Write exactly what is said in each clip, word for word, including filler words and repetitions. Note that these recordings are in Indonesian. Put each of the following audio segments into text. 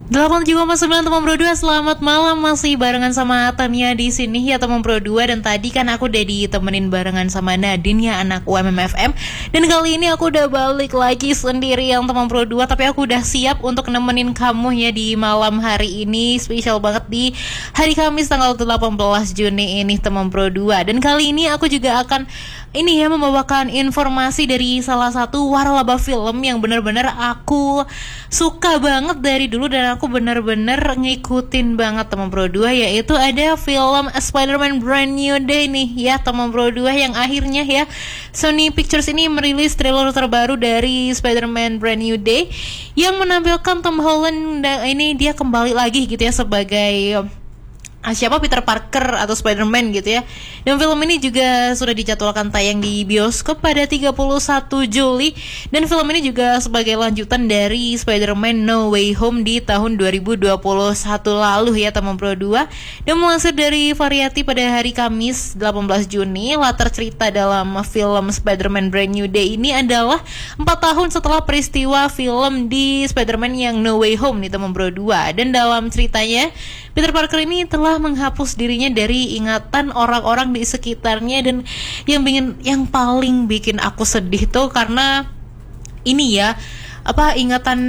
delapan puluh tujuh koma sembilan teman Pro dua, selamat malam, masih barengan sama Tania di sini ya teman Pro dua. Dan tadi kan aku udah ditemenin barengan sama Nadine ya, anak U M M F M. Dan kali ini aku udah balik lagi sendiri yang teman Pro dua, tapi aku udah siap untuk nemenin kamu ya di malam hari ini. Spesial banget di hari Kamis tanggal delapan belas Juni ini teman Pro dua. Dan kali ini aku juga akan ini ya membawakan informasi dari salah satu waralaba film yang benar-benar aku suka banget dari dulu dan aku benar-benar ngikutin banget teman Pro dua, yaitu ada film Spider-Man Brand New Day nih ya teman Pro dua, yang akhirnya ya Sony Pictures ini merilis trailer terbaru dari Spider-Man Brand New Day yang menampilkan Tom Holland. Dan ini dia kembali lagi gitu ya sebagai Ah, siapa Peter Parker atau Spider-Man gitu ya. Dan film ini juga sudah dijadwalkan tayang di bioskop pada tiga puluh satu Juli. Dan film ini juga sebagai lanjutan dari Spider-Man No Way Home di tahun dua ribu dua puluh satu lalu ya teman Pro dua. Dan melansir dari Variety pada hari Kamis delapan belas Juni, latar cerita dalam film Spider-Man Brand New Day ini adalah empat tahun setelah peristiwa film di Spider-Man yang No Way Home nih teman Pro dua. Dan dalam ceritanya Peter Parker ini telah menghapus dirinya dari ingatan orang-orang di sekitarnya. Dan yang bikin, yang paling bikin aku sedih tuh karena ini ya apa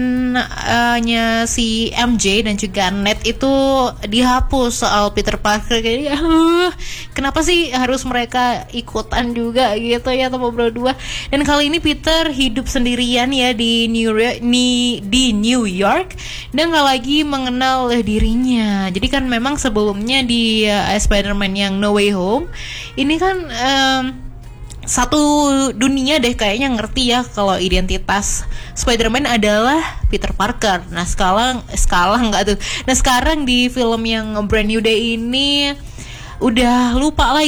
ingatannya si M J dan juga Ned itu dihapus soal Peter Parker. Kayaknya uh, kenapa sih harus mereka ikutan juga gitu ya teman Pro dua. Dan kali ini Peter hidup sendirian ya di New York, di, di New York dan gak lagi mengenal dirinya. Jadi kan memang sebelumnya di uh, Spider-Man yang No Way Home ini kan um, satu dunia deh kayaknya ngerti ya kalau identitas Spider-Man adalah Peter Parker. Nah sekarang sekarang nggak tuh. Nah sekarang di film yang Brand New Day ini udah lupa lagi